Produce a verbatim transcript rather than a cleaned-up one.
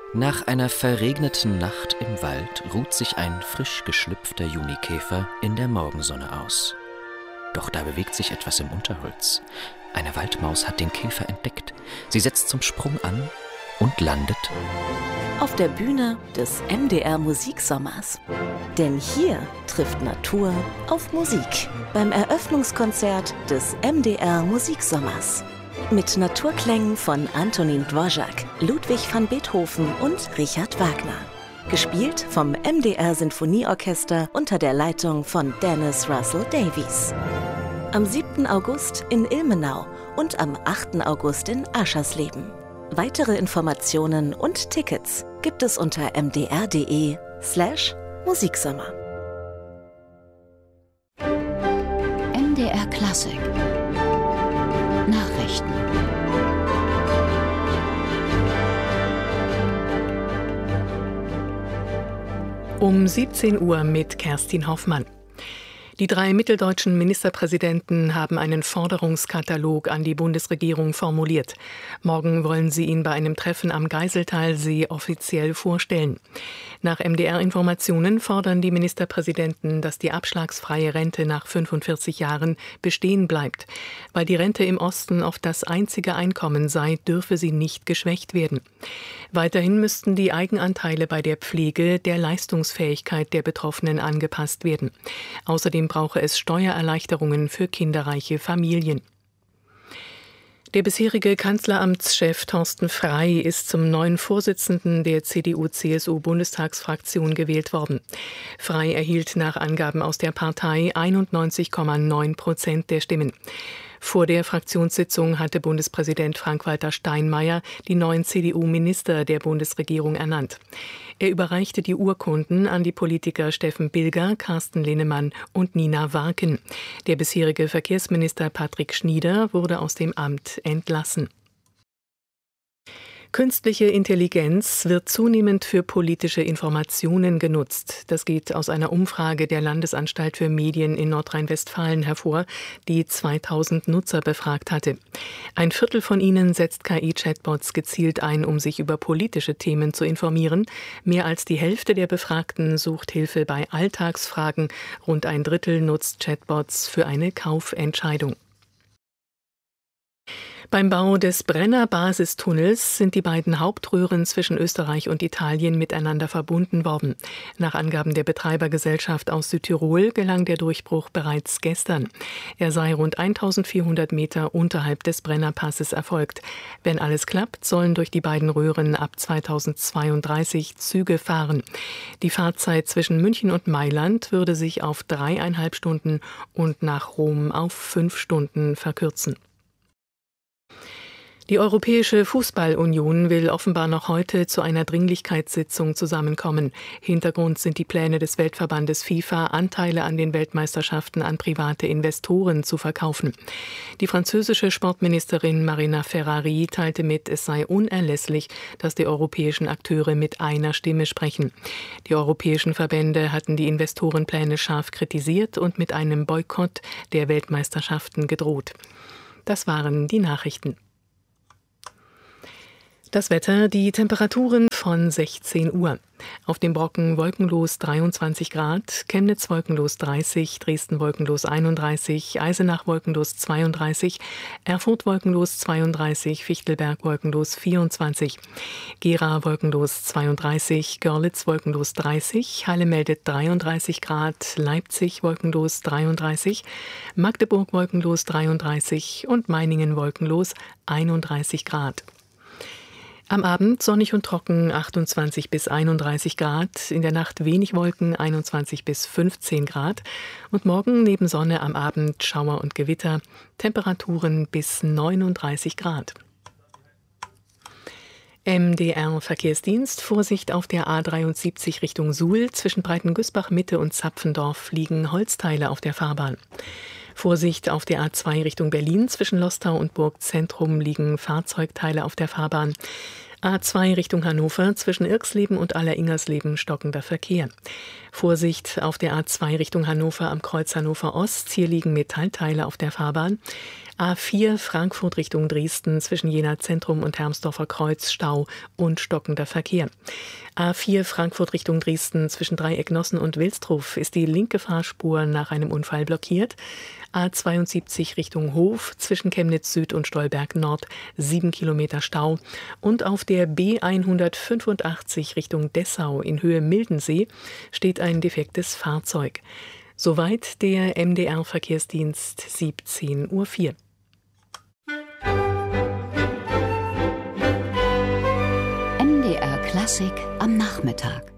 Nach einer verregneten Nacht im Wald ruht sich ein frisch geschlüpfter Junikäfer in der Morgensonne aus. Doch da bewegt sich etwas im Unterholz. Eine Waldmaus hat den Käfer entdeckt. Sie setzt zum Sprung an und landet auf der Bühne des M D R Musiksommers. Denn hier trifft Natur auf Musik beim Eröffnungskonzert des M D R Musiksommers. Mit Naturklängen von Antonín Dvořák, Ludwig van Beethoven und Richard Wagner. Gespielt vom M D R Sinfonieorchester unter der Leitung von Dennis Russell Davies. Am siebten August in Ilmenau und am achten August in Aschersleben. Weitere Informationen und Tickets gibt es unter mdr.de slash Musiksommer. M D R Klassik Nachrichten. Um siebzehn Uhr mit Kerstin Hoffmann. Die drei mitteldeutschen Ministerpräsidenten haben einen Forderungskatalog an die Bundesregierung formuliert. Morgen wollen sie ihn bei einem Treffen am Geiseltalsee offiziell vorstellen. Nach M D R-Informationen fordern die Ministerpräsidenten, dass die abschlagsfreie Rente nach fünfundvierzig Jahren bestehen bleibt. Weil die Rente im Osten oft das einzige Einkommen sei, dürfe sie nicht geschwächt werden. Weiterhin müssten die Eigenanteile bei der Pflege der Leistungsfähigkeit der Betroffenen angepasst werden. Außerdem brauche es Steuererleichterungen für kinderreiche Familien. Der bisherige Kanzleramtschef Thorsten Frey ist zum neuen Vorsitzenden der C D U C S U-Bundestagsfraktion gewählt worden. Frey erhielt nach Angaben aus der Partei einundneunzig Komma neun Prozent der Stimmen. Vor der Fraktionssitzung hatte Bundespräsident Frank-Walter Steinmeier die neuen C D U-Minister der Bundesregierung ernannt. Er überreichte die Urkunden an die Politiker Steffen Bilger, Carsten Linnemann und Nina Warken. Der bisherige Verkehrsminister Patrick Schnieder wurde aus dem Amt entlassen. Künstliche Intelligenz wird zunehmend für politische Informationen genutzt. Das geht aus einer Umfrage der Landesanstalt für Medien in Nordrhein-Westfalen hervor, die zweitausend Nutzer befragt hatte. Ein Viertel von ihnen setzt K I-Chatbots gezielt ein, um sich über politische Themen zu informieren. Mehr als die Hälfte der Befragten sucht Hilfe bei Alltagsfragen. Rund ein Drittel nutzt Chatbots für eine Kaufentscheidung. Beim Bau des Brenner-Basistunnels sind die beiden Hauptröhren zwischen Österreich und Italien miteinander verbunden worden. Nach Angaben der Betreibergesellschaft aus Südtirol gelang der Durchbruch bereits gestern. Er sei rund eintausendvierhundert Meter unterhalb des Brennerpasses erfolgt. Wenn alles klappt, sollen durch die beiden Röhren ab zweitausendzweiunddreißig Züge fahren. Die Fahrzeit zwischen München und Mailand würde sich auf dreieinhalb Stunden und nach Rom auf fünf Stunden verkürzen. Die Europäische Fußballunion will offenbar noch heute zu einer Dringlichkeitssitzung zusammenkommen. Hintergrund sind die Pläne des Weltverbandes FIFA, Anteile an den Weltmeisterschaften an private Investoren zu verkaufen. Die französische Sportministerin Marina Ferrari teilte mit, es sei unerlässlich, dass die europäischen Akteure mit einer Stimme sprechen. Die europäischen Verbände hatten die Investorenpläne scharf kritisiert und mit einem Boykott der Weltmeisterschaften gedroht. Das waren die Nachrichten. Das Wetter, die Temperaturen von sechzehn Uhr. Auf dem Brocken wolkenlos dreiundzwanzig Grad, Chemnitz wolkenlos dreißig, Dresden wolkenlos einunddreißig, Eisenach wolkenlos zweiunddreißig, Erfurt wolkenlos zweiunddreißig, Fichtelberg wolkenlos vierundzwanzig, Gera wolkenlos zweiunddreißig, Görlitz wolkenlos dreißig, Halle meldet dreiunddreißig Grad, Leipzig wolkenlos dreiunddreißig, Magdeburg wolkenlos dreiunddreißig und Meiningen wolkenlos einunddreißig Grad. Am Abend sonnig und trocken, achtundzwanzig bis einunddreißig Grad, in der Nacht wenig Wolken, einundzwanzig bis fünfzehn Grad und morgen neben Sonne am Abend Schauer und Gewitter, Temperaturen bis neununddreißig Grad. M D R-Verkehrsdienst, Vorsicht auf der A dreiundsiebzig Richtung Suhl, zwischen Breitengüßbach Mitte und Zapfendorf liegen Holzteile auf der Fahrbahn. Vorsicht auf der A zwei Richtung Berlin, zwischen Lostau und Burgzentrum liegen Fahrzeugteile auf der Fahrbahn. A zwei Richtung Hannover, zwischen Irxleben und Alleringersleben stockender Verkehr. Vorsicht auf der A zwei Richtung Hannover am Kreuz Hannover Ost, hier liegen Metallteile auf der Fahrbahn. A vier Frankfurt Richtung Dresden zwischen Jena Zentrum und Hermsdorfer Kreuz Stau und stockender Verkehr. A vier Frankfurt Richtung Dresden zwischen Dreiecknossen und Wilsdruf ist die linke Fahrspur nach einem Unfall blockiert. A zweiundsiebzig Richtung Hof zwischen Chemnitz Süd und Stolberg Nord sieben Kilometer Stau. Und auf der B hundertfünfundachtzig Richtung Dessau in Höhe Mildensee steht ein defektes Fahrzeug. Soweit der M D R-Verkehrsdienst siebzehn Uhr vier. M D R Klassik am Nachmittag.